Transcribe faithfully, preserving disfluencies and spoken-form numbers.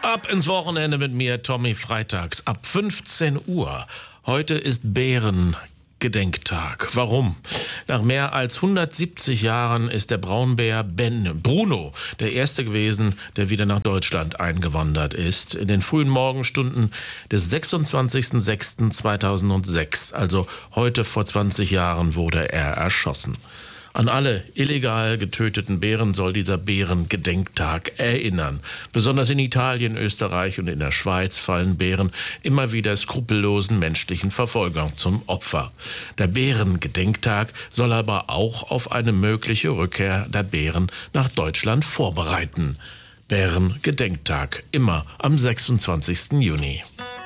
Ab ins Wochenende mit mir, Tommy Freitags, ab fünfzehn Uhr. Heute ist Bärengedenktag. Warum? Nach mehr als hundertsiebzig Jahren ist der Braunbär Ben Bruno der erste gewesen, der wieder nach Deutschland eingewandert ist. In den frühen Morgenstunden des sechsundzwanzigsten sechsten zweitausendsechs, also heute vor zwanzig Jahren, wurde er erschossen. An alle illegal getöteten Bären soll dieser Bärengedenktag erinnern. Besonders in Italien, Österreich und in der Schweiz fallen Bären immer wieder skrupellosen menschlichen Verfolgern zum Opfer. Der Bärengedenktag soll aber auch auf eine mögliche Rückkehr der Bären nach Deutschland vorbereiten. Bärengedenktag, immer am sechsundzwanzigsten Juni.